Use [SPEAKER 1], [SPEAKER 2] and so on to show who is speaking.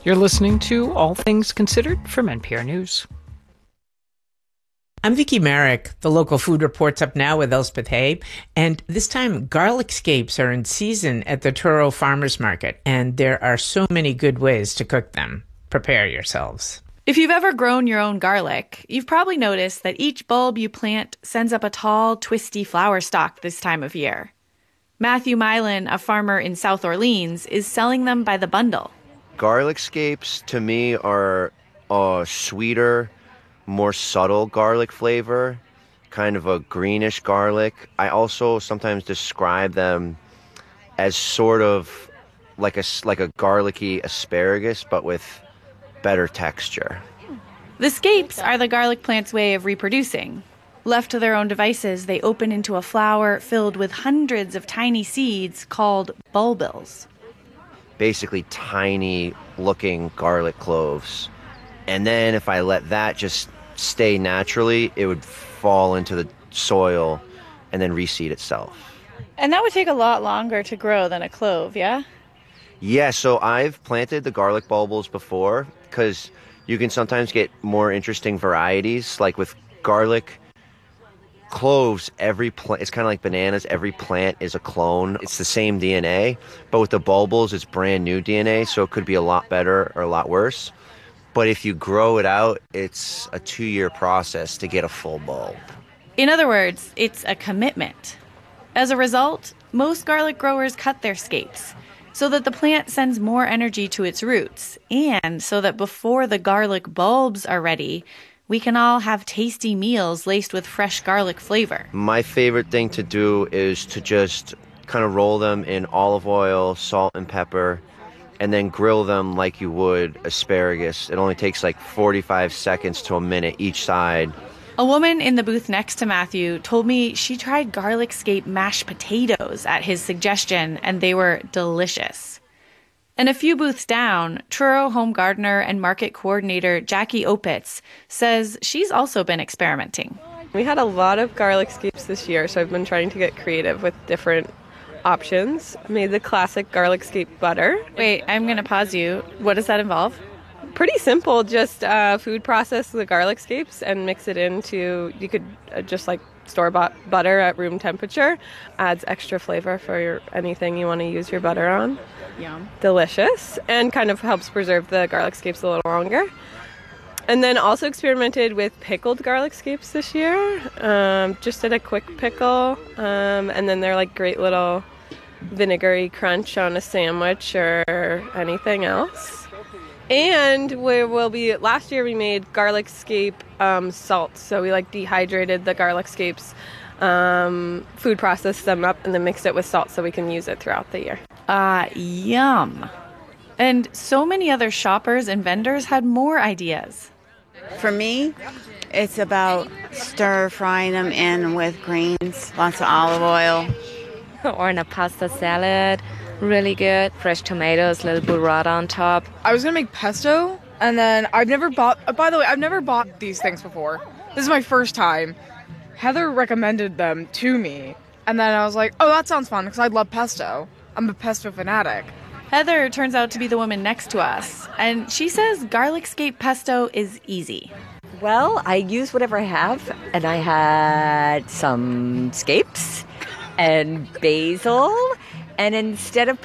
[SPEAKER 1] You're listening to All Things Considered from NPR News.
[SPEAKER 2] I'm Vicki Merrick. The local food report's up now with Elspeth Hay. And this time, garlic scapes are in season at the Truro Farmers Market. And there are so many good ways to cook them. Prepare yourselves.
[SPEAKER 3] If you've ever grown your own garlic, you've probably noticed that each bulb you plant sends up a tall, twisty flower stalk this time of year. Matthew Milan, a farmer in South Orleans, is selling them by the bundle.
[SPEAKER 4] Garlic scapes, to me, are a sweeter, more subtle garlic flavor, kind of a greenish garlic. I also sometimes describe them as sort of like a garlicky asparagus, but with better texture.
[SPEAKER 3] The scapes are the garlic plant's way of reproducing. Left to their own devices, they open into a flower filled with hundreds of tiny seeds called bulbils.
[SPEAKER 4] Basically tiny looking garlic cloves. And then if I let that just stay naturally, it would fall into the soil and then reseed itself.
[SPEAKER 3] And that would take a lot longer to grow than a clove, yeah?
[SPEAKER 4] Yeah, so I've planted the garlic bulbils before because you can sometimes get more interesting varieties. Like with garlic cloves, every plant, it's kind of like bananas, every plant is a clone. It's the same DNA, but with the bulbils, it's brand new DNA, so it could be a lot better or a lot worse. But if you grow it out, it's a 2-year process to get a full bulb.
[SPEAKER 3] In other words, it's a commitment. As a result, most garlic growers cut their scapes so that the plant sends more energy to its roots, and so that before the garlic bulbs are ready, we can all have tasty meals laced with fresh garlic flavor.
[SPEAKER 4] My favorite thing to do is to just kind of roll them in olive oil, salt, and pepper, and then grill them like you would asparagus. It only takes like 45 seconds to a minute each side.
[SPEAKER 3] A woman in the booth next to Matthew told me she tried garlic scape mashed potatoes at his suggestion, and they were delicious. And a few booths down, Truro home gardener and market coordinator Jackie Opitz says she's also been experimenting.
[SPEAKER 5] We had a lot of garlic scapes this year, so I've been trying to get creative with different options. I made the classic garlic scape butter.
[SPEAKER 3] Wait, I'm going to pause you. What does that involve?
[SPEAKER 5] Pretty simple, just food process the garlic scapes and mix it into, you could just like store-bought butter at room temperature. Adds extra flavor for anything you want to use your butter on.
[SPEAKER 3] Yum.
[SPEAKER 5] Delicious, and kind of helps preserve the garlic scapes a little longer. And then also experimented with pickled garlic scapes this year. Just did a quick pickle, and then they're like great little vinegary crunch on a sandwich or anything else. And last year we made garlic scape salt. So we like dehydrated the garlic scapes, food processed them up, and then mixed it with salt so we can use it throughout the year.
[SPEAKER 3] Yum. And so many other shoppers and vendors had more ideas.
[SPEAKER 6] For me, it's about stir-frying them in with greens, lots of olive oil.
[SPEAKER 7] Or in a pasta salad. Really good. Fresh tomatoes, little burrata on top.
[SPEAKER 8] I was going to make pesto, and then I've never bought these things before. This is my first time. Heather recommended them to me, and then I was like, oh, that sounds fun, because I love pesto. I'm a pesto fanatic.
[SPEAKER 3] Heather turns out to be the woman next to us, and she says garlic scape pesto is easy.
[SPEAKER 9] Well, I use whatever I have, and I had some scapes and basil, and instead of